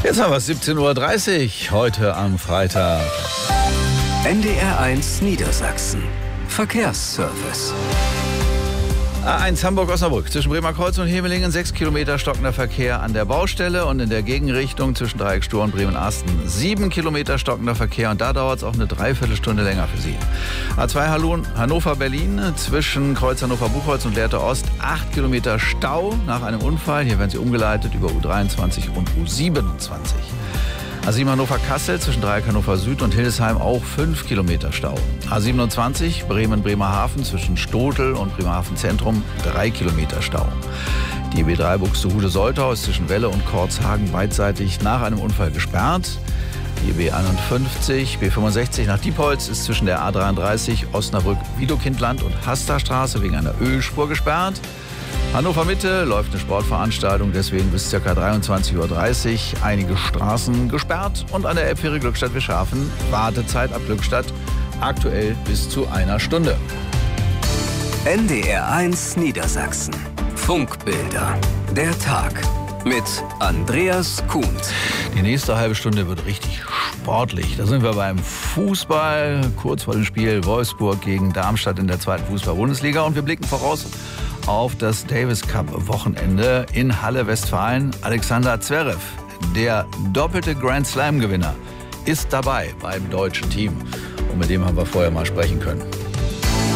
Jetzt haben wir es 17:30 Uhr, heute am Freitag. NDR1 Niedersachsen. Verkehrsservice. A1 Hamburg-Osnabrück zwischen Bremer Kreuz und Hemelingen 6 Kilometer stockender Verkehr an der Baustelle und in der Gegenrichtung zwischen Dreieck Stur und Bremen-Asten 7 Kilometer stockender Verkehr und da dauert es auch eine Dreiviertelstunde länger für Sie. A2 Hannover-Berlin zwischen Kreuz Hannover-Buchholz und Lehrte Ost 8 Kilometer Stau nach einem Unfall. Hier werden Sie umgeleitet über U23 und U27. A7 Hannover-Kassel zwischen Dreieck Hannover Süd und Hildesheim auch 5 Kilometer Stau. A27 Bremen-Bremerhaven zwischen Stotel und Bremerhaven Zentrum 3 Kilometer Stau. Die B3 Buxtehude-Soltau ist zwischen Welle und Korzhagen beidseitig nach einem Unfall gesperrt. Die B51, B65 nach Diepholz ist zwischen der A33 Osnabrück-Widokindland und Hasterstraße wegen einer Ölspur gesperrt. Hannover Mitte läuft eine Sportveranstaltung, deswegen bis ca. 23:30 Uhr einige Straßen gesperrt. Und an der Elbphäre Glückstadt-Wischhafen Wartezeit ab Glückstadt aktuell bis zu einer Stunde. NDR1 Niedersachsen. Funkbilder. Der Tag. Mit Andreas Kuhns. Die nächste halbe Stunde wird richtig sportlich. Da sind wir beim Fußball, kurz vor dem Spiel Wolfsburg gegen Darmstadt in der 2. Fußball-Bundesliga. Und wir blicken voraus auf das Davis Cup Wochenende in Halle, Westfalen. Alexander Zverev, der doppelte Grand Slam Gewinner, ist dabei beim deutschen Team. Und mit dem haben wir vorher mal sprechen können.